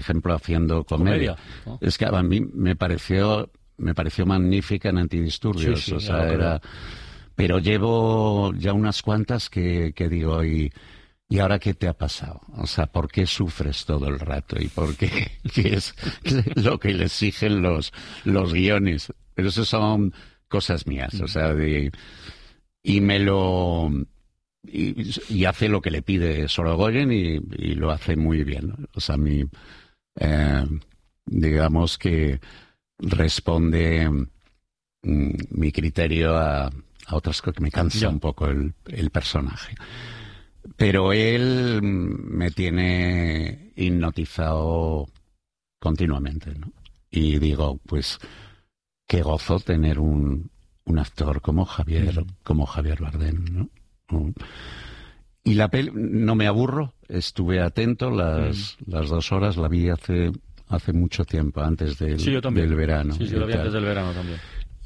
ejemplo, haciendo comedia. ¿No? Es que a mí me pareció magnífica en Antidisturbios. Sí, o sea, era... Pero llevo ya unas cuantas que digo, ¿y ahora qué te ha pasado? O sea, ¿por qué sufres todo el rato? ¿Y por qué? ¿Qué es lo que le exigen los guiones? Pero eso son cosas mías, o sea, y hace lo que le pide Sorogoyen y lo hace muy bien, ¿no? O sea, digamos que responde mi criterio a otras cosas que me cansa un poco el personaje. Pero él me tiene hipnotizado continuamente, ¿no? Y digo, pues, qué gozo tener un actor como Javier Bardem, ¿no? Y la peli, no me aburro, estuve atento las 2 horas, la vi hace mucho tiempo, antes del verano. Sí, yo la vi antes del verano también.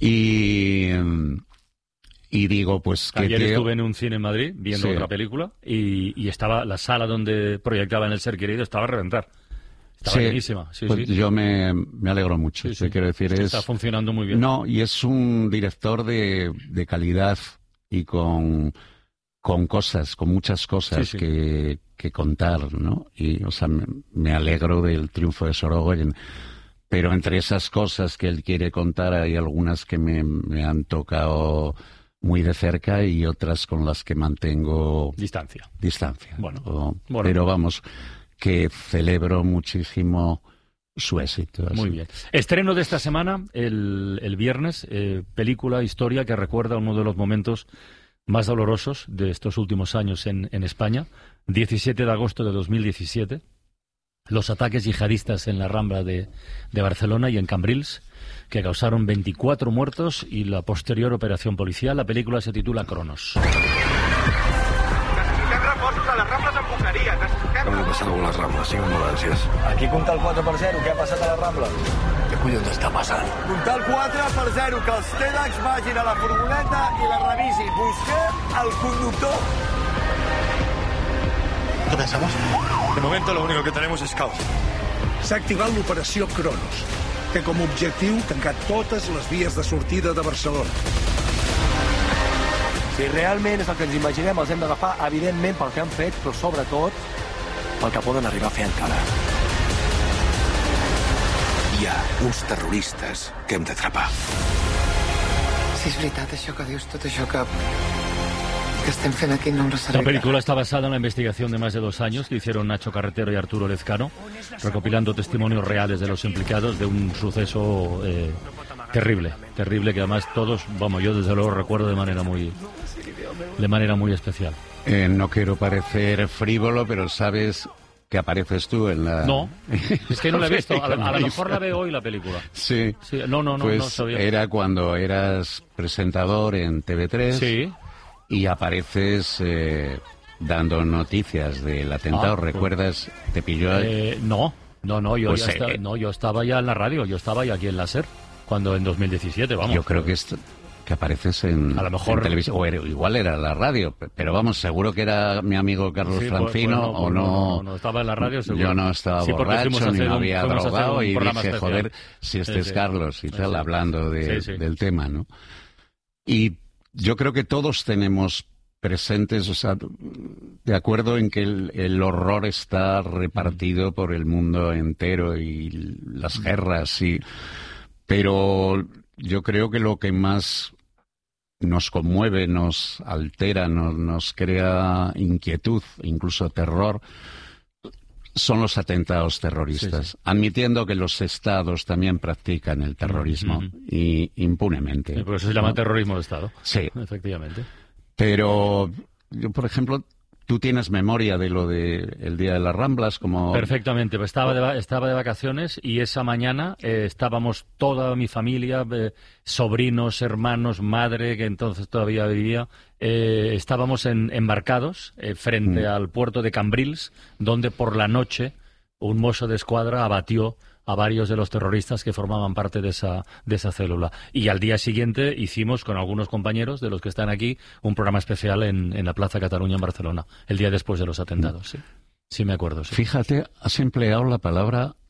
Y digo, pues... Ayer estuve en un cine en Madrid viendo otra película y estaba la sala donde proyectaban El ser querido, estaba a reventar. Estaba llenísima. Pues yo me alegro mucho. Quiero decir, está funcionando muy bien. No, y es un director de calidad y con cosas, con muchas cosas que contar, ¿no? Y, o sea, me alegro del triunfo de Sorogoyen. Pero entre esas cosas que él quiere contar hay algunas que me han tocado muy de cerca y otras con las que mantengo distancia. Bueno. Pero vamos, que celebro muchísimo su éxito. Muy bien. Estreno de esta semana, el viernes, película, historia que recuerda uno de los momentos más dolorosos de estos últimos años en España. 17 de agosto de 2017. Los ataques yihadistas en la Rambla de Barcelona y en Cambrils, que causaron 24 muertos y la posterior operación policial. La película se titula Cronos. Necessitem reforços a les Rambles amb Boqueria. Què ha passat amb les Rambles? 5 ambulàncies. Aquí compta el 4-0. Què ha passat a la Rambla? Què collons està passant? Compta el 4-0. Que els TEDx vagin a la furgoneta i la revisin. Busquem el conductor. ¿Qué pensamos? De momento lo único que tenemos es caos. S'ha activat l'operació Cronos. Té com a objectiu tancar totes les vies de sortida de Barcelona. Si realment és el que ens imaginem, els hem d'agafar, evidentment, pel que han fet, però sobretot pel que poden arribar a fer encara. Hi ha uns terroristes que hem d'atrapar. Si és veritat això que dius, tot això que estem fent aquí no ens La película está basada en la investigación de más de 2 años que hicieron Nacho Carretero y Arturo Lezcano, recopilando testimonios reales de los implicados de un suceso terrible que además todos, yo desde luego recuerdo de manera muy especial. No quiero parecer frívolo, pero sabes que apareces tú en la... No, es que no la he visto. A lo mejor la veo hoy la película. Sí. No pues sabía. Era cuando eras presentador en TV3. Sí. Y apareces dando noticias del atentado. ¿Recuerdas? ¿Te pilló? No, yo estaba ya en la radio, yo estaba ya aquí en la SER, cuando en 2017, vamos. Yo creo que apareces en, a lo mejor, en televisión, o igual era la radio, pero vamos, seguro que era mi amigo Carlos Francino, o no. No, estaba en la radio, seguro. Yo no estaba borracho, ni me había drogado, y dije, joder, si este es Carlos y tal, hablando del tema, ¿no? Y yo creo que todos tenemos presentes, o sea, de acuerdo en que el horror está repartido por el mundo entero y las guerras, pero yo creo que lo que más nos conmueve, nos altera, nos crea inquietud, incluso terror, son los atentados terroristas, admitiendo que los estados también practican el terrorismo y impunemente. Por eso se llama terrorismo de Estado. Sí. Efectivamente. Pero yo, por ejemplo, tú tienes memoria de lo del Día de las Ramblas, como... Perfectamente, pues estaba de vacaciones y esa mañana estábamos toda mi familia, sobrinos, hermanos, madre, que entonces todavía vivía, estábamos embarcados frente al puerto de Cambrils, donde por la noche un mozo de escuadra abatió a varios de los terroristas que formaban parte de esa célula. Y al día siguiente hicimos, con algunos compañeros de los que están aquí, un programa especial en la Plaza Cataluña en Barcelona, el día después de los atentados. Sí me acuerdo. Sí. Fíjate, has empleado la palabra